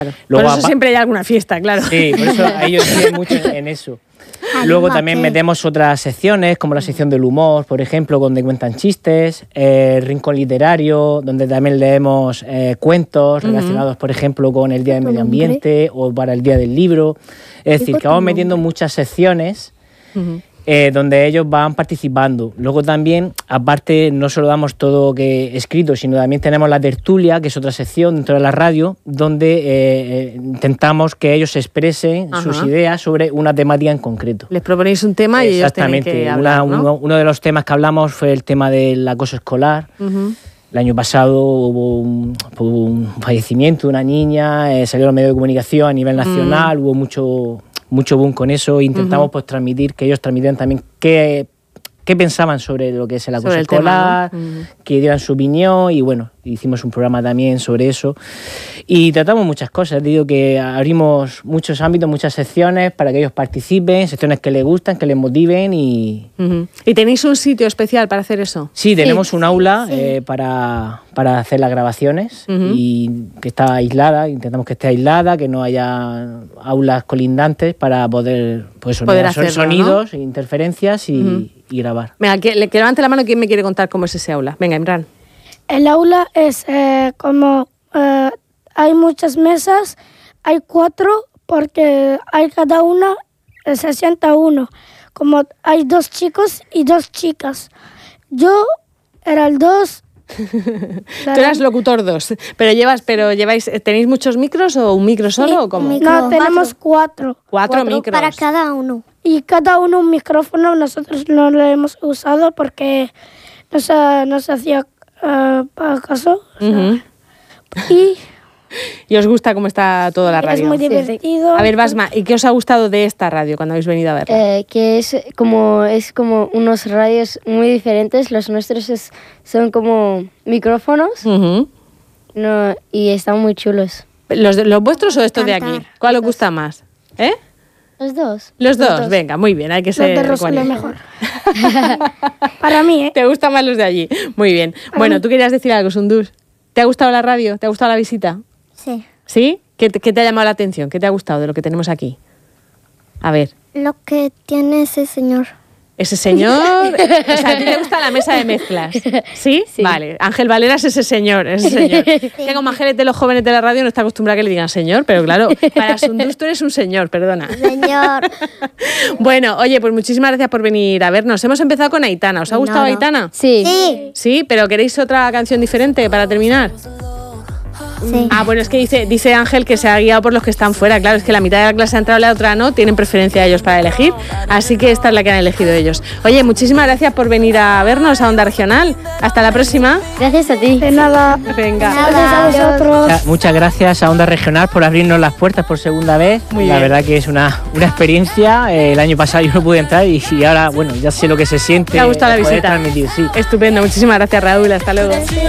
Luego, por eso siempre hay alguna fiesta, claro. Sí, por eso ellos tienen mucho en eso. Luego también metemos otras secciones, como la sección del humor, por ejemplo, donde cuentan chistes, Rincón Literario, donde también leemos cuentos relacionados, por ejemplo, con el Día del Medio Ambiente o para el Día del Libro. Es decir, que vamos metiendo muchas secciones donde ellos van participando. Luego también, aparte, no solo damos todo que escrito, sino también tenemos la tertulia, que es otra sección dentro de la radio, donde intentamos que ellos expresen sus ideas sobre una temática en concreto. Les proponéis un tema y ellos tienen que hablar, ¿no? Uno de los temas que hablamos fue el tema del acoso escolar. El año pasado hubo un fallecimiento de una niña, salió a los medios de comunicación a nivel nacional, hubo mucho boom con eso. Intentamos pues transmitir, que ellos transmitieran también qué pensaban sobre lo que es el acoso escolar, que dieran su opinión, y bueno, hicimos un programa también sobre eso. Y tratamos muchas cosas, digo que abrimos muchos ámbitos, muchas secciones para que ellos participen, secciones que les gustan, que les motiven y... ¿Y tenéis un sitio especial para hacer eso? Sí, tenemos un aula para hacer las grabaciones y que está aislada, intentamos que esté aislada, que no haya aulas colindantes para poder hacerlo, sonidos, ¿no? Interferencias y grabar. Venga, que levante la mano quien me quiere contar cómo es ese aula. Venga, Imran. El aula es como... hay muchas mesas, hay 4 porque hay cada una, se sienta uno. Como hay 2 chicos y 2 chicas. Yo era el 2. Tú eras locutor 2, pero lleváis, ¿tenéis muchos micros o un micro solo o cómo? No, tenemos 4. 4 micros. Para cada uno. Y cada uno un micrófono. Nosotros no lo hemos usado porque no se hacía caso. ¿Y os gusta cómo está toda la radio? Es muy divertido. A ver, Basma, ¿y qué os ha gustado de esta radio cuando habéis venido a verla? Que es como unos radios muy diferentes. Los nuestros son como micrófonos y están muy chulos. ¿Los vuestros o estos de aquí? ¿Cuál os gusta más? Los dos. Los dos, venga, muy bien, hay que ser... Los de Rosalía mejor. Para mí, ¿Te gustan más los de allí? Muy bien. Bueno, tú querías decir algo, Sundus. ¿Te ha gustado la radio? ¿Te ha gustado la visita? Sí. ¿Sí? ¿Qué te ha llamado la atención? ¿Qué te ha gustado de lo que tenemos aquí? A ver. Lo que tiene ese señor. ¿Ese señor? O sea, ¿a ti te gusta la mesa de mezclas? ¿Sí? Sí. Vale. Ángel Valera es ese señor. Sí. Que como Ángel es de los jóvenes de la radio no está acostumbrada a que le digan señor, pero claro, para Sundus tú eres un señor, perdona. Señor. Bueno, oye, pues muchísimas gracias por venir a vernos. Hemos empezado con Aitana. ¿Os ha gustado Aitana? Sí. Sí. ¿Sí? ¿Pero queréis otra canción diferente para terminar? Sí. Ah, bueno, es que dice Ángel que se ha guiado por los que están fuera. Claro, es que la mitad de la clase ha entrado, la otra no. Tienen preferencia ellos para elegir. Así que esta es la que han elegido ellos. Oye, muchísimas gracias por venir a vernos a Onda Regional. Hasta la próxima. Gracias a ti. De nada. Venga. Gracias a vosotros. Muchas gracias a Onda Regional por abrirnos las puertas por segunda vez. La verdad que es una experiencia. El año pasado yo no pude entrar y ahora, bueno, ya sé lo que se siente. ¿Te ha gustado la visita? Transmitir, sí. Estupendo. Muchísimas gracias, Raúl. Hasta luego.